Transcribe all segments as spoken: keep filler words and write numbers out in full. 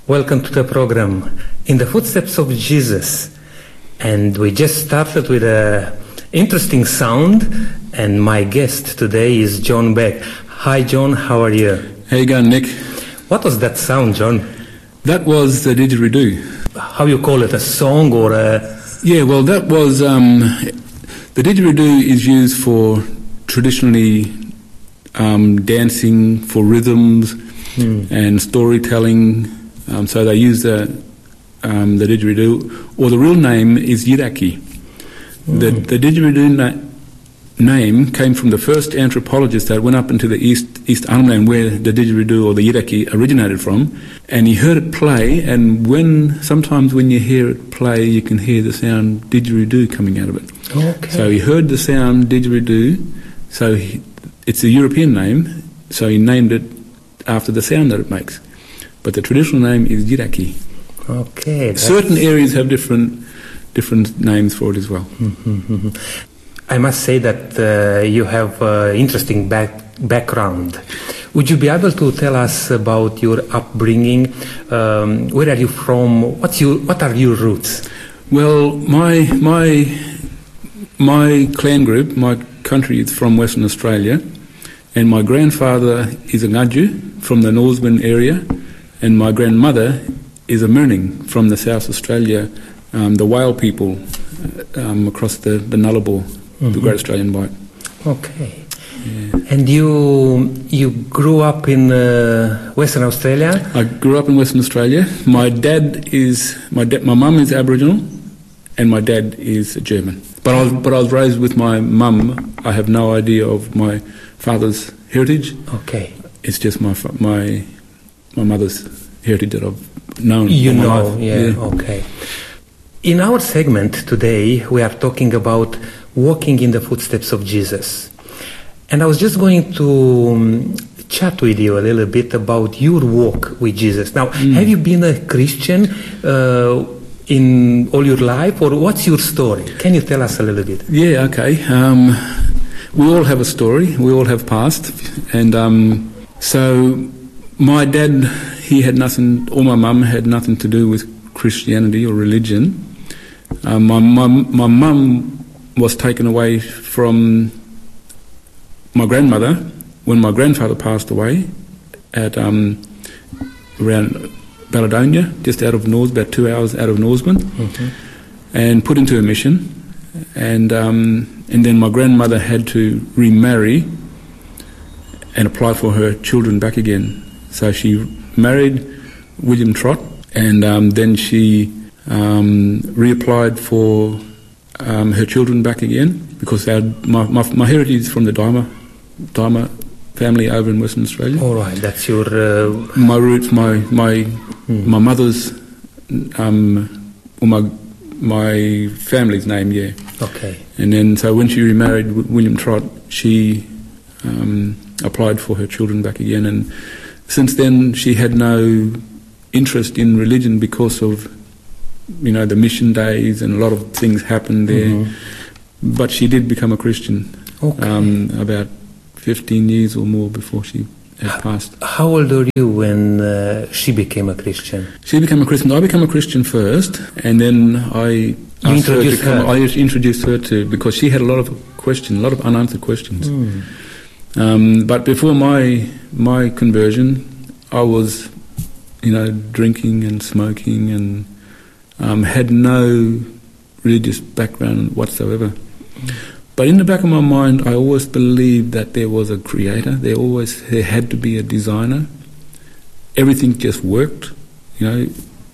Welcome to the program, In the Footsteps of Jesus. And we just started with an interesting sound, and my guest today is John Beck. Hi, John, how are you? How you going, Nick? What was that sound, John? That was the didgeridoo. How you call it, a song or a... Yeah, well, that was... Um, the didgeridoo is used for traditionally um, dancing, for rhythms mm. and storytelling. Um, so they use the, um, the didgeridoo, or the real name is yidaki. Mm. The, the didgeridoo na- name came from the first anthropologist that went up into the East East Arnhem, where the didgeridoo or the yidaki originated from, and he heard it play, and when sometimes when you hear it play, you can hear the sound didgeridoo coming out of it. Okay. So he heard the sound didgeridoo, so he, it's a European name, so he named it after the sound that it makes. But the traditional name is yidaki. Okay. Certain areas have different different names for it as well. Mm-hmm. I must say that uh, you have an interesting back, background. Would you be able to tell us about your upbringing? Um, where are you from? What's your, what are your roots? Well, my my my clan group, my country is from Western Australia, and my grandfather is a Ngaju from the Norseman area, and my grandmother is a Mirning from the South Australia, um, the Whale people um, across the, the Nullarbor. Mm-hmm. The Great Australian Bight. Okay. Yeah. And you you grew up in uh, Western Australia? I grew up in Western Australia. My dad is my da- my mum is Aboriginal, and my dad is German. But I was but I was raised with my mum. I have no idea of my father's heritage. Okay. It's just my my my mother's heritage that I've known. You all my know, life. yeah, yeah. Okay. In our segment today, we are talking about walking in the footsteps of Jesus. And I was just going to um, chat with you a little bit about your walk with Jesus. Now, mm. have you been a Christian uh, in all your life, or what's your story? Can you tell us a little bit? Yeah, okay. Um, we all have a story. We all have past. And um, so my dad, he had nothing, or my mum had nothing to do with Christianity or religion. Um, my mum, my mum was taken away from my grandmother when my grandfather passed away at um, around Baladonia, just out of North, about two hours out of Norseman, mm-hmm. and put into a mission. And um, and then my grandmother had to remarry and apply for her children back again. So she married William Trott, and um, then she um, reapplied for Um, her children back again, because our, my, my, my heritage is from the Daima, Daima family over in Western Australia. All right, that's your... Uh... My roots, my my hmm. my mother's, um, or my my family's name, yeah. Okay. And then, so when she remarried William Trott, she um, applied for her children back again, and since then she had no interest in religion because of, you know, the mission days, and a lot of things happened there. Mm-hmm. But she did become a Christian okay. um, about fifteen years or more before she had passed. How old were you when uh, she became a Christian? She became a Christian. I became a Christian first, and then I you introduced her, to her. I introduced her to, because she had a lot of questions, a lot of unanswered questions. Mm. Um, but before my my conversion, I was, you know, drinking and smoking and Um, had no religious background whatsoever. Mm. But in the back of my mind, I always believed that there was a creator. There always there had to be a designer. Everything just worked. You know,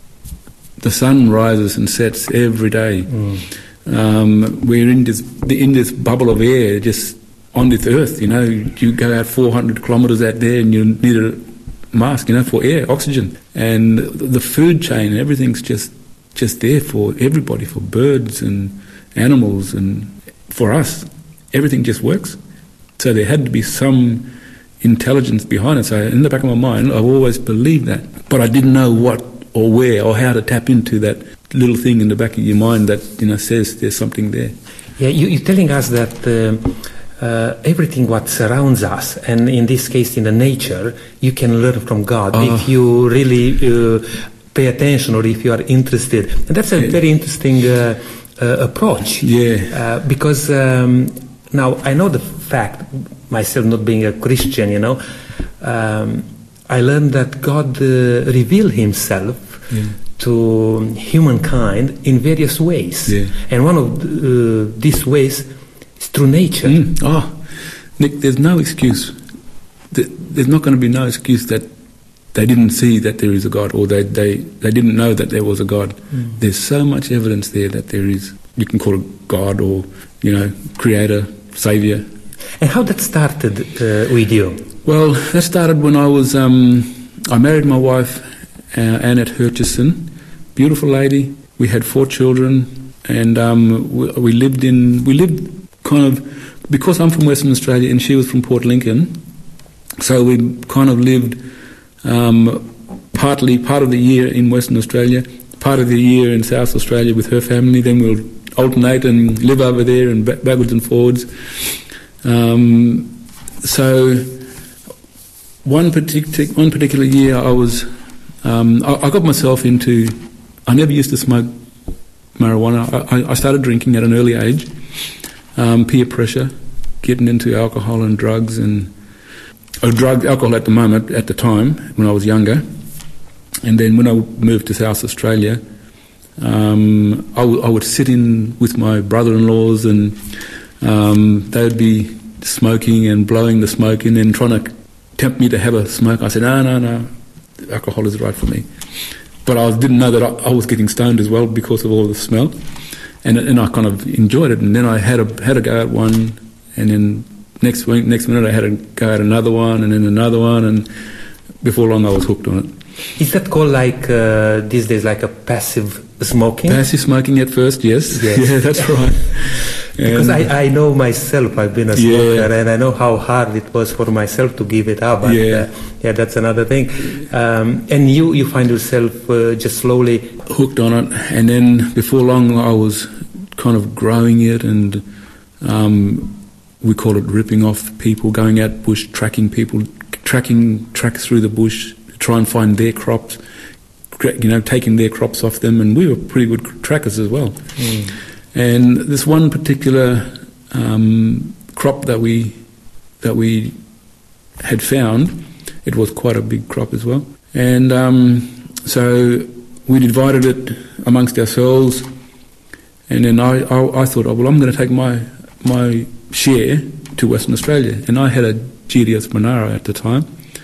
the sun rises and sets every day. Mm. Um, we're in this in this bubble of air, just on this earth. You know, you go out four hundred kilometres out there, and you need a mask, you know, for air, oxygen, and the food chain. Everything's just just there for everybody, for birds and animals, and for us, everything just works. So there had to be some intelligence behind it. So in the back of my mind, I've always believed that, but I didn't know what or where or how to tap into that little thing in the back of your mind that, you know, says there's something there. Yeah, you, you're telling us that uh, uh, everything what surrounds us, and in this case in the nature, you can learn from God. Oh. If you really uh, pay attention or if you are interested. And that's a Yeah. very interesting uh, uh, approach. Yeah. Uh, because um, now I know the fact, myself not being a Christian, you know, um, I learned that God uh, revealed himself Yeah. to humankind in various ways. Yeah. And one of uh, these ways is through nature. Mm. Oh, Nick, there's no excuse. Th- There's not going to be no excuse that they didn't see that there is a God, or they, they, they didn't know that there was a God. Mm. There's so much evidence there that there is. You can call it God or, you know, creator, saviour. And how that started uh, with you? Well, that started when I was, um, I married my wife, uh, Annette Hutchison, beautiful lady. We had four children, and um, we, we lived in, we lived kind of, because I'm from Western Australia and she was from Port Lincoln, so we kind of lived um, partly, part of the year in Western Australia, part of the year in South Australia with her family. Then we'll alternate and live over there and ba- backwards and forwards. Um, so one particular one particular year, I was um, I, I got myself into. I never used to smoke marijuana. I, I started drinking at an early age. Um, peer pressure, getting into alcohol and drugs and uh, drug alcohol at the moment at the time when I was younger, and then when I moved to South Australia, um, I, w- I would sit in with my brother-in-laws and um, they would be smoking and blowing the smoke in and trying to tempt me to have a smoke. I said, no, no, no, alcohol is right for me. But I didn't know that I, I was getting stoned as well because of all the smell. And, and I kind of enjoyed it. And then I had a, had a go at one, and then next week, next minute I had a go at another one, and then another one, and before long I was hooked on it. Is that called like uh, these days like a passive smoking? Passive smoking at first, yes. Yes. Yeah, that's right. Because And- I, I know myself, I've been a Yeah. smoker, and I know how hard it was for myself to give it up. But, Yeah. uh, yeah, that's another thing. Um, and you, you find yourself uh, just slowly. hooked on it, and then before long I was kind of growing it, and um, we call it ripping off people, going out bush, tracking people, tracking tracks through the bush, try and find their crops, you know, taking their crops off them, and we were pretty good trackers as well. Mm. And this one particular um, crop that we that we had found, it was quite a big crop as well, and um, so we divided it amongst ourselves. And then I, I, I thought, oh, well, I'm going to take my my share to Western Australia. And I had a G D S Monaro at the time.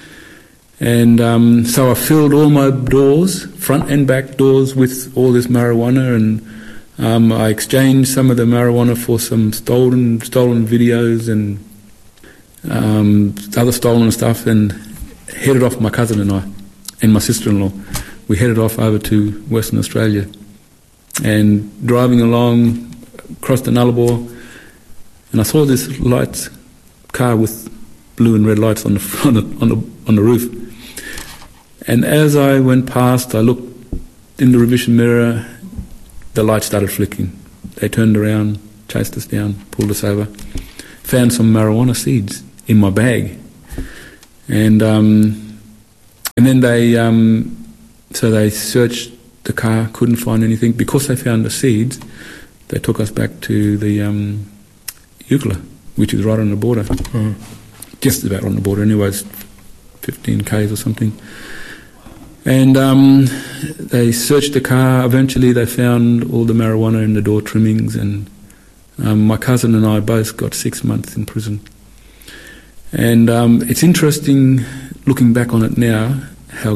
And um, so I filled all my doors, front and back doors, with all this marijuana. And um, I exchanged some of the marijuana for some stolen stolen videos and um, other stolen stuff, and headed off, my cousin and I, and my sister-in-law. We headed off over to Western Australia. And driving along, crossed the Nullarbor, and I saw this lights car with blue and red lights on the front, on the on the roof. And as I went past, I looked in the revision mirror. The lights started flicking. They turned around, chased us down, pulled us over. Found some marijuana seeds in my bag, and um, and then they um, so they searched the car, couldn't find anything. Because they found the seeds, they took us back to the um, Eucla, which is right on the border. Mm. Just about on the border anyways, fifteen kays or something. And um, they searched the car. Eventually they found all the marijuana in the door trimmings, and um, my cousin and I both got six months in prison. And um, it's interesting, looking back on it now, how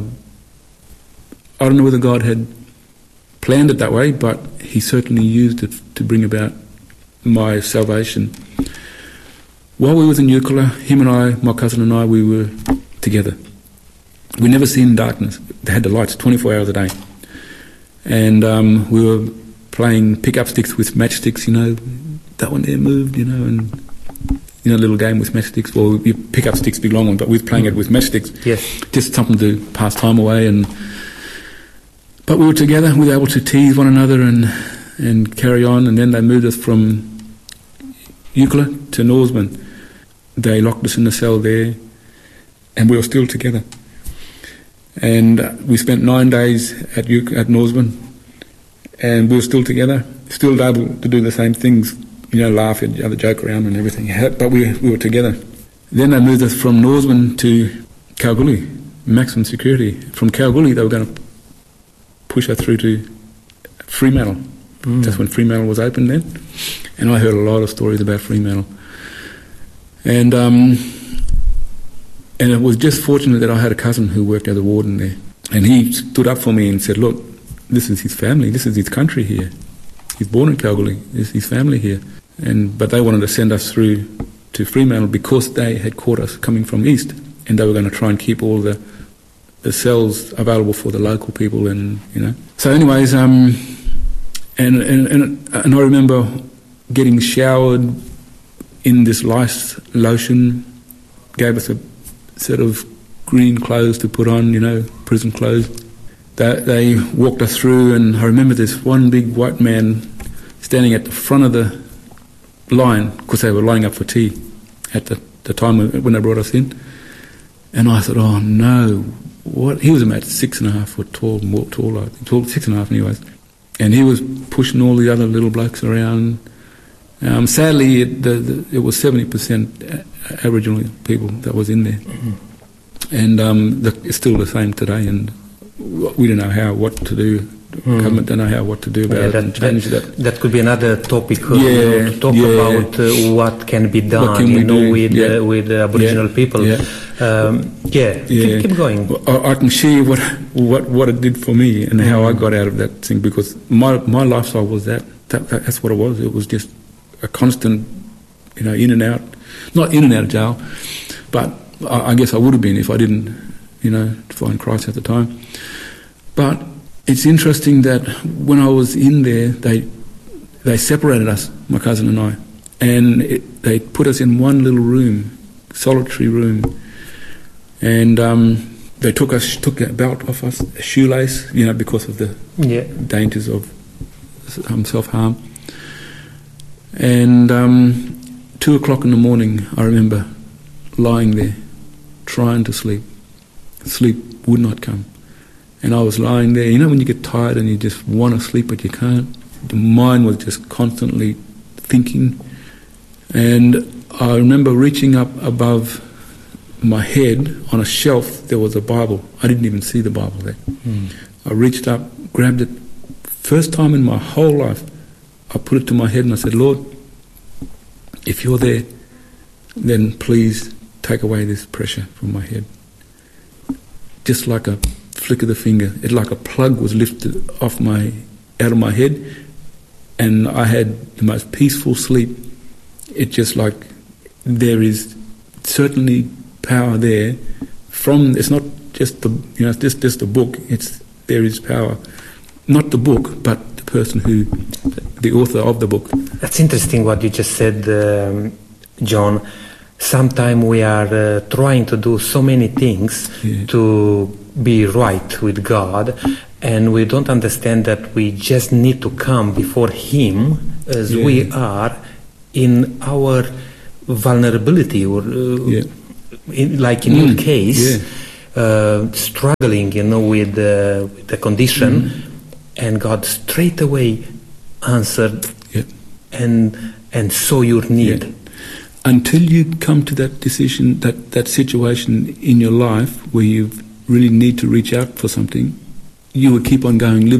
I don't know whether God had planned it that way, but he certainly used it to bring about my salvation. While we was in Eucla, him and I, my cousin and I, we were together. We never seen darkness. They had the lights twenty-four hours a day. And um, we were playing pick-up sticks with matchsticks, you know, that one there moved, you know, and, you know, a little game with matchsticks. Well, you pick up sticks, big long one, but we were playing it with matchsticks. Yes. Just something to pass time away. And But we were together, we were able to tease one another and and carry on. And then they moved us from Eucla to Norseman. They locked us in the cell there, and we were still together. And uh, we spent nine days at U- at Norseman, and we were still together, still able to do the same things, you know, laugh at each other, joke around and everything, but we, we were together. Then they moved us from Norseman to Kalgoorlie, maximum security. From Kalgoorlie they were going to push us through to Fremantle. Mm. That's when Fremantle was open then. And I heard a lot of stories about Fremantle. And um, and it was just fortunate that I had a cousin who worked as a warden there. And he stood up for me and said, look, this is his family, this is his country here. He's born in Kalgoorlie, this is his family here. And But they wanted to send us through to Fremantle because they had caught us coming from east, and they were going to try and keep all the the cells available for the local people, and you know. So, anyways, um, and and and, and I remember getting showered in this lice lotion, gave us a set of green clothes to put on, you know, prison clothes. They, they walked us through, and I remember this one big white man standing at the front of the line, because they were lining up for tea at the, the time when they brought us in. And I thought, oh no, what? He was about six and a half foot tall, more tall, I think, tall, six and a half anyways. And he was pushing all the other little blokes around. Um, sadly, it, the, the, it was seventy percent Aboriginal people that was in there. Mm-hmm. And um, the, it's still the same today, and we don't know how, what to do. Mm. Government don't know how, what to do about yeah, it that, and change that, that. That could be another topic uh, yeah, you know, to talk yeah. about uh, what can be done, can you know, do? with yeah. uh, with uh, Aboriginal yeah. people. Yeah, um, yeah. yeah. Keep, keep going. I, I can share what what what it did for me and how mm. I got out of that thing, because my my lifestyle was that. that, that that's what it was. It was just a constant, you know, in and out, not in and out of jail, but I, I guess I would have been if I didn't, you know, find Christ at the time. But it's interesting that when I was in there, they they separated us, my cousin and I, and it, they put us in one little room, solitary room, and um, they took us took a belt off us, a shoelace, you know, because of the yeah. dangers of um, self-harm. And um, two o'clock in the morning, I remember lying there, trying to sleep. Sleep would not come. And I was lying there, you know when you get tired and you just want to sleep but you can't? The mind was just constantly thinking. And I remember reaching up above my head on a shelf, there was a Bible. I didn't even see the Bible there. Mm. I reached up, grabbed it. First time in my whole life, I put it to my head and I said, Lord, if you're there, then please take away this pressure from my head. Just like a flick of the finger, it like a plug was lifted off my, out of my head, and I had the most peaceful sleep. It just like, there is certainly power there from, it's not just the, you know, it's just, just the book, it's, there is power. Not the book, but the person who, the author of the book. That's interesting what you just said, um, John. Sometimes we are uh, trying to do so many things yeah. to be right with God, and we don't understand that we just need to come before Him as yeah. we are in our vulnerability, or uh, yeah. in, like in mm. your case, yeah. uh, struggling, you know, with, uh, with the condition, mm. and God straight away answered yeah. and and saw your need. Yeah. Until you come to that decision, that, that situation in your life where you really need to reach out for something, you will keep on going, live